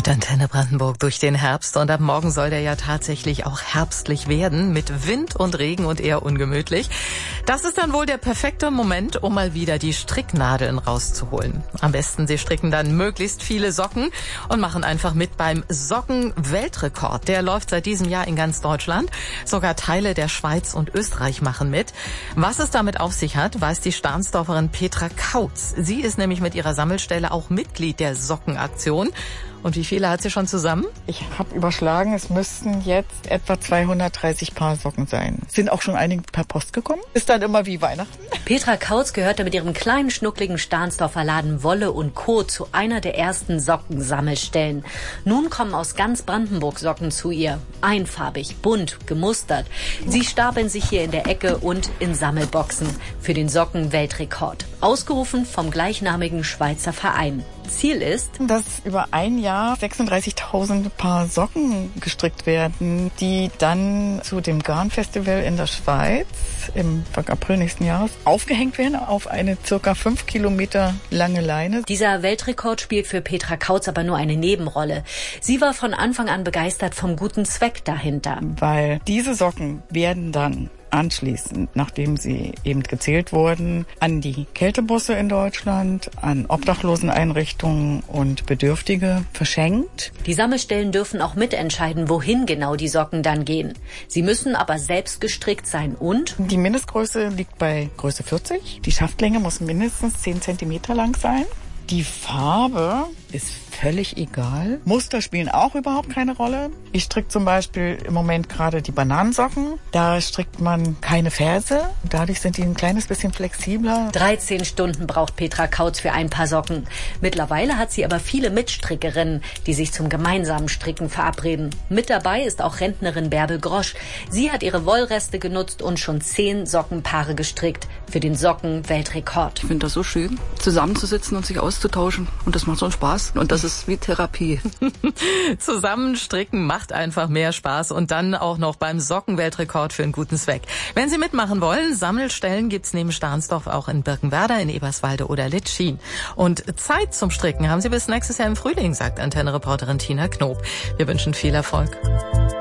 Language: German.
Mit Antenne Brandenburg durch den Herbst und ab morgen soll der ja tatsächlich auch herbstlich werden mit Wind und Regen und eher ungemütlich. Das ist dann wohl der perfekte Moment, um mal wieder die Stricknadeln rauszuholen. Am besten Sie stricken dann möglichst viele Socken und machen einfach mit beim Socken-Weltrekord. Der läuft seit diesem Jahr in ganz Deutschland. Sogar Teile der Schweiz und Österreich machen mit. Was es damit auf sich hat, weiß die Stahnsdorferin Petra Kautz. Sie ist nämlich mit ihrer Sammelstelle auch Mitglied der Sockenaktion. Und wie viele hat sie schon zusammen? Ich habe überschlagen, es müssten jetzt etwa 230 Paar Socken sein. Sind auch schon einige per Post gekommen. Ist dann immer wie Weihnachten. Petra Kautz gehörte mit ihrem kleinen, schnuckligen Stahnsdorfer Laden Wolle und Co. zu einer der ersten Sockensammelstellen. Nun kommen aus ganz Brandenburg Socken zu ihr. Einfarbig, bunt, gemustert. Sie stapeln sich hier in der Ecke und in Sammelboxen für den Socken-Weltrekord. Ausgerufen vom gleichnamigen Schweizer Verein. Ziel ist, dass über ein Jahr 36.000 Paar Socken gestrickt werden, die dann zu dem Garnfestival in der Schweiz im April nächsten Jahres aufgehängt werden auf eine circa 5 Kilometer lange Leine. Dieser Weltrekord spielt für Petra Kautz aber nur eine Nebenrolle. Sie war von Anfang an begeistert vom guten Zweck dahinter. Weil diese Socken werden dann anschließend, nachdem sie eben gezählt wurden, an die Kältebusse in Deutschland, an Obdachloseneinrichtungen und Bedürftige verschenkt. Die Sammelstellen dürfen auch mitentscheiden, wohin genau die Socken dann gehen. Sie müssen aber selbst gestrickt sein und? Die Mindestgröße liegt bei Größe 40. Die Schaftlänge muss mindestens 10 Zentimeter lang sein. Die Farbe ist völlig egal. Muster spielen auch überhaupt keine Rolle. Ich stricke zum Beispiel im Moment gerade die Bananensocken. Da strickt man keine Ferse. Dadurch sind die ein kleines bisschen flexibler. 13 Stunden braucht Petra Kautz für ein Paar Socken. Mittlerweile hat sie aber viele Mitstrickerinnen, die sich zum gemeinsamen Stricken verabreden. Mit dabei ist auch Rentnerin Bärbel Grosch. Sie hat ihre Wollreste genutzt und schon 10 Sockenpaare gestrickt für den Socken-Weltrekord. Ich finde das so schön, zusammenzusitzen und sich auszutauschen. Und das macht so einen Spaß. Und das ist wie Therapie. Zusammenstricken macht einfach mehr Spaß und dann auch noch beim Sockenweltrekord für einen guten Zweck. Wenn Sie mitmachen wollen, Sammelstellen gibt's neben Stahnsdorf auch in Birkenwerder, in Eberswalde oder Litschin. Und Zeit zum Stricken haben Sie bis nächstes Jahr im Frühling, sagt Antenne-Reporterin Tina Knob. Wir wünschen viel Erfolg.